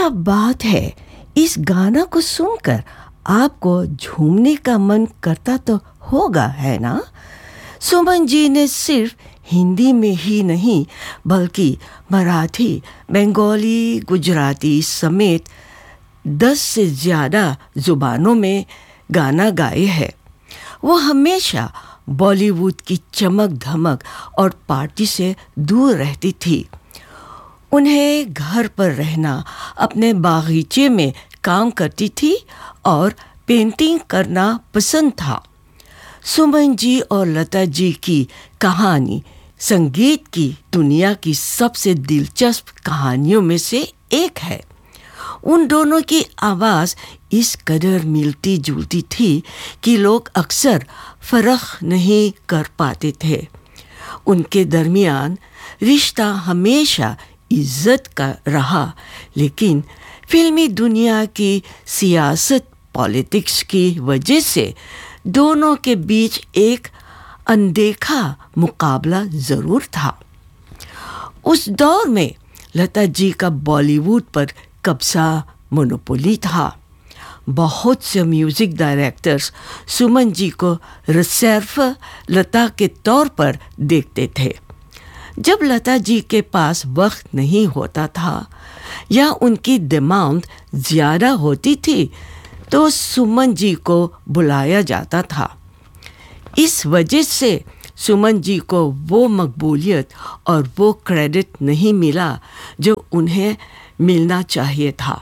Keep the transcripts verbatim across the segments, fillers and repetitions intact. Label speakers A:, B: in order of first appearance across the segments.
A: क्या बात है! इस गाना को सुनकर आपको झूमने का मन करता तो होगा, है ना? सुमन जी ने सिर्फ हिंदी में ही नहीं बल्कि मराठी, बंगाली, गुजराती समेत दस से ज़्यादा ज़ुबानों में गाना गाए हैं। वो हमेशा बॉलीवुड की चमक धमक और पार्टी से दूर रहती थी। उन्हें घर पर रहना, अपने बागीचे में काम करती थी और पेंटिंग करना पसंद था। सुमन जी और लता जी की कहानी संगीत की दुनिया की सबसे दिलचस्प कहानियों में से एक है। उन दोनों की आवाज़ इस कदर मिलती जुलती थी कि लोग अक्सर फ़र्क नहीं कर पाते थे। उनके दरमियान रिश्ता हमेशा इज्जत का रहा, लेकिन फिल्मी दुनिया की सियासत पॉलिटिक्स की वजह से दोनों के बीच एक अनदेखा मुकाबला ज़रूर था। उस दौर में लता जी का बॉलीवुड पर कब्जा मोनोपोली था। बहुत से म्यूज़िक डायरेक्टर्स सुमन जी को रिजर्व लता के तौर पर देखते थे। जब लता जी के पास वक्त नहीं होता था या उनकी डिमांड ज़्यादा होती थी तो सुमन जी को बुलाया जाता था। इस वजह से सुमन जी को वो मकबूलियत और वो क्रेडिट नहीं मिला जो उन्हें मिलना चाहिए था।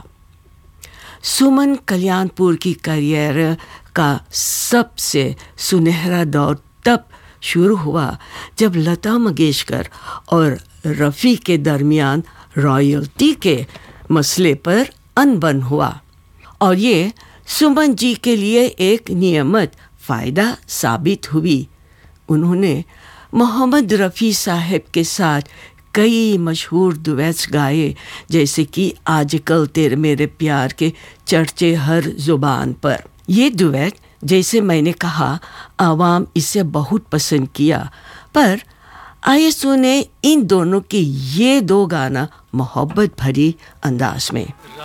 A: सुमन कल्याणपुर की करियर का सबसे सुनहरा दौर तब शुरू हुआ जब लता मंगेशकर और रफ़ी के दरमियान रॉयल्टी के मसले पर अनबन हुआ और ये सुमन जी के लिए एक नियमित फ़ायदा साबित हुई। उन्होंने मोहम्मद रफ़ी साहब के साथ कई मशहूर दुएट्स गाए, जैसे कि आजकल तेरे मेरे प्यार के चर्चे हर ज़ुबान पर। ये दुएट, जैसे मैंने कहा, आवाम इसे बहुत पसंद किया। पर आइए सुने इन दोनों की ये दो गाना मोहब्बत भरी अंदाज में।